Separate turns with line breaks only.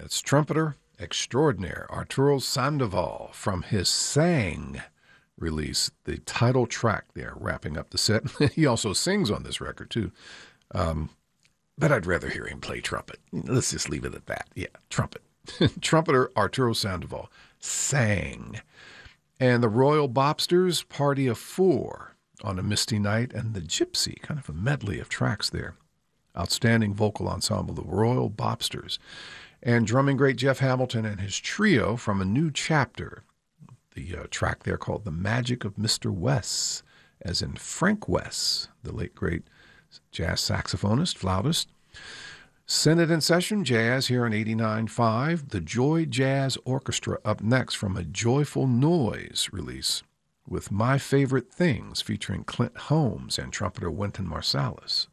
That's trumpeter extraordinaire Arturo Sandoval from his Sang release, the title track there, wrapping up the set. He also sings on this record, too. But I'd rather hear him play trumpet. Let's just leave it at that. Yeah, trumpet. Trumpeter Arturo Sandoval sang. And the Royal Bobsters, Party of Four on a Misty Night, and the Gypsy, kind of a medley of tracks there. Outstanding vocal ensemble, the Royal Bobsters. And drumming great Jeff Hamilton and his trio from A New Chapter. The track there called The Magic of Mr. Wess, as in Frank Wess, the late great jazz saxophonist, flautist. Senate in Session, jazz here on 89.5. The Joy Jazz Orchestra up next from a Joyful Noise release with My Favorite Things featuring Clint Holmes and trumpeter Wynton Marsalis.